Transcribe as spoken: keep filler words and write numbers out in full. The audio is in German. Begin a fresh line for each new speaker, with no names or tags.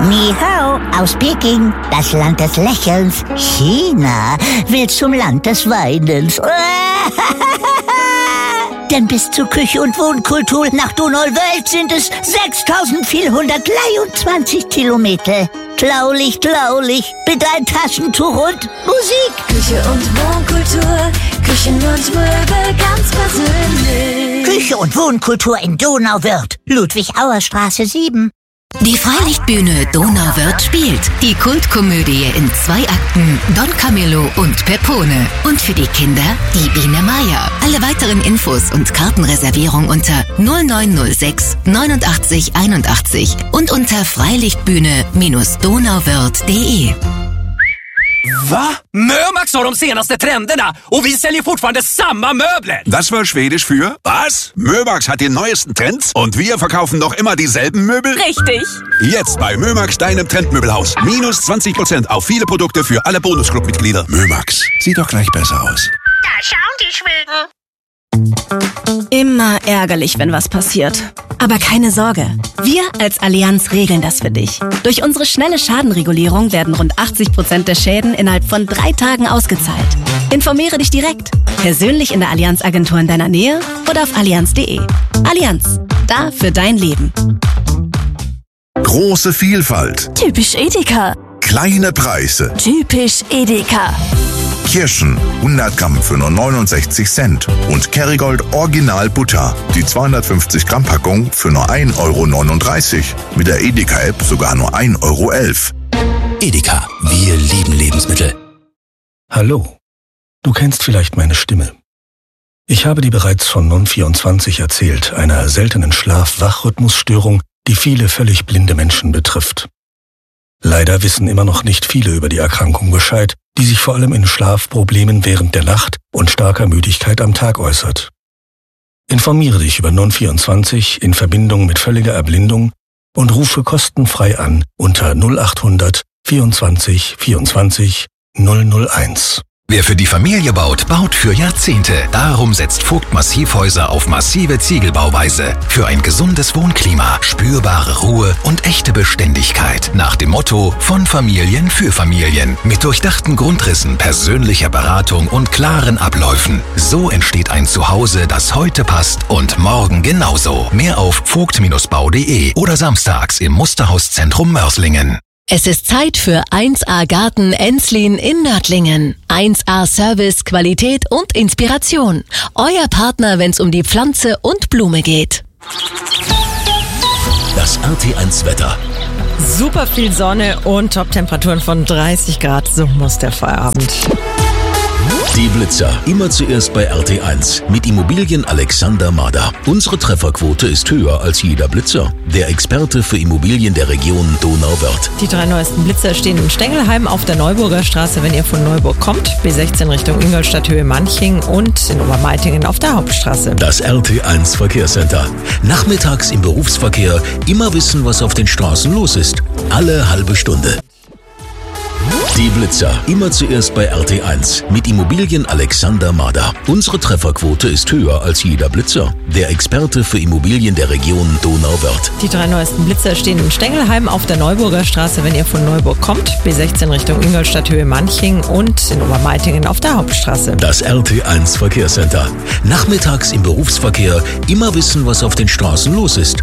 Ni hao aus Peking, das Land des Lächelns. China will zum Land des Weinens. Denn bis zur Küche- und Wohnkultur nach Donauwörth sind es sechstausendvierhundertdreiundzwanzig Kilometer. Klaulich, klaulich, mit ein Taschentuch und Musik.
Küche und Wohnkultur, Küchen und Möbel ganz persönlich.
Küche und Wohnkultur in Donauwörth, Ludwig-Auer-Straße sieben.
Die Freilichtbühne Donauwörth spielt die Kultkomödie in zwei Akten Don Camillo und Pepone. Und für die Kinder die Biene Maya. Alle weiteren Infos und Kartenreservierung unter null neun null sechs neunundachtzig einundachtzig und unter freilichtbühne donauwörth punkt de.
Va? Mömax har de senaste trenderna och vi säljer fortfarande samma möbler.
Das war Schwedisch für was? Mömax hat die neuesten Trends und wir verkaufen noch immer dieselben Möbel?
Richtig.
Jetzt bei Mömax, deinem Trendmöbelhaus. Minus zwanzig Prozent auf viele Produkte für alle Bonusclub-Mitglieder. Mömax, sieht doch gleich besser aus.
Da schauen die Schweden.
Immer ärgerlich, wenn was passiert. Aber keine Sorge, wir als Allianz regeln das für dich. Durch unsere schnelle Schadenregulierung werden rund achtzig Prozent der Schäden innerhalb von drei Tagen ausgezahlt. Informiere dich direkt, persönlich in der Allianz-Agentur in deiner Nähe oder auf allianz punkt de. Allianz, da für dein Leben.
Große Vielfalt.
Typisch Edeka.
Kleine Preise.
Typisch Edeka.
Kirschen hundert Gramm für nur neunundsechzig Cent und Kerrygold Original Butter, die zweihundertfünfzig Gramm Packung für nur ein Euro neununddreißig. Mit der Edeka-App sogar nur ein Euro elf.
Edeka, wir lieben Lebensmittel.
Hallo, du kennst vielleicht meine Stimme. Ich habe dir bereits von Non vierundzwanzig erzählt, einer seltenen Schlaf-Wach-Rhythmusstörung, die viele völlig blinde Menschen betrifft. Leider wissen immer noch nicht viele über die Erkrankung Bescheid, die sich vor allem in Schlafproblemen während der Nacht und starker Müdigkeit am Tag äußert. Informiere dich über Non vierundzwanzig in Verbindung mit völliger Erblindung und rufe kostenfrei an unter null achthundert vierundzwanzig vierundzwanzig null null eins.
Wer für die Familie baut, baut für Jahrzehnte. Darum setzt Vogt Massivhäuser auf massive Ziegelbauweise. Für ein gesundes Wohnklima, spürbare Ruhe und echte Beständigkeit. Nach dem Motto von Familien für Familien. Mit durchdachten Grundrissen, persönlicher Beratung und klaren Abläufen. So entsteht ein Zuhause, das heute passt und morgen genauso. Mehr auf vogt bau punkt de oder samstags im Musterhauszentrum Mörslingen.
Es ist Zeit für eins A Garten Enslin in Nördlingen. eins A Service, Qualität und Inspiration. Euer Partner, wenn es um die Pflanze und Blume geht.
Das R T eins Wetter.
Super viel Sonne und Top-Temperaturen von dreißig Grad. So muss der Feierabend.
Die Blitzer, immer zuerst bei R T eins mit Immobilien Alexander Mader. Unsere Trefferquote ist höher als jeder Blitzer. Der Experte für Immobilien der Region Donauwörth.
Die drei neuesten Blitzer stehen in Stengelheim auf der Neuburger Straße, wenn ihr von Neuburg kommt, B sechzehn Richtung Ingolstadt Höhe Manching und in Obermeitingen auf der Hauptstraße.
Das R T eins Verkehrscenter. Nachmittags im Berufsverkehr immer wissen, was auf den Straßen los ist. Alle halbe Stunde. Die Blitzer, immer zuerst bei R T eins mit Immobilien Alexander Mader. Unsere Trefferquote ist höher als jeder Blitzer. Der Experte für Immobilien der Region Donauwörth.
Die drei neuesten Blitzer stehen in Stengelheim auf der Neuburger Straße, wenn ihr von Neuburg kommt, B sechzehn Richtung Ingolstadt Höhe Manching und in Obermeitingen auf der Hauptstraße.
Das R T eins Verkehrscenter. Nachmittags im Berufsverkehr immer wissen, was auf den Straßen los ist.